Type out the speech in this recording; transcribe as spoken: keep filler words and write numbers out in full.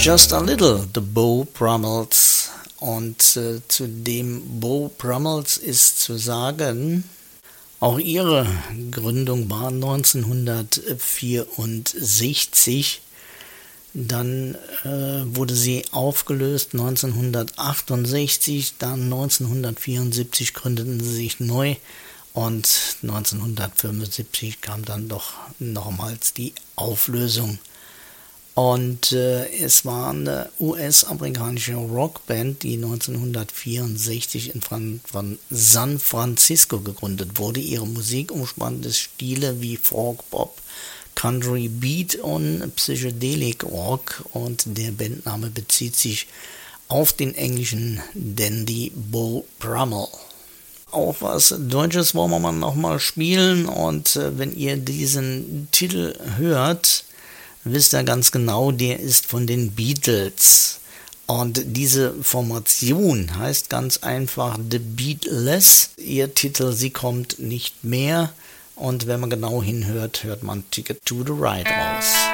Just a Little, The Beau Brummels. Und äh, zu dem Beau Brummels ist zu sagen, auch ihre Gründung war neunzehnhundertvierundsechzig. Dann äh, wurde sie aufgelöst neunzehnhundertachtundsechzig, dann neunzehnhundertvierundsiebzig gründeten sie sich neu und neunzehnhundertfünfundsiebzig kam dann doch nochmals die Auflösung. Und äh, es war eine U S-amerikanische Rockband, die neunzehnhundertvierundsechzig in Fran- von San Francisco gegründet wurde. Ihre Musik umspannte Stile wie Folk, Pop, Country, Beat und Psychedelic Rock. Und der Bandname bezieht sich auf den englischen Dandy Beau Brummel. Auch was Deutsches wollen wir mal nochmal spielen. Und äh, wenn ihr diesen Titel hört, wisst ihr ganz genau, der ist von den Beatles. Und diese Formation heißt ganz einfach The Beatles. Ihr Titel, sie kommt nicht mehr. Und wenn man genau hinhört, hört man Ticket to the Ride raus.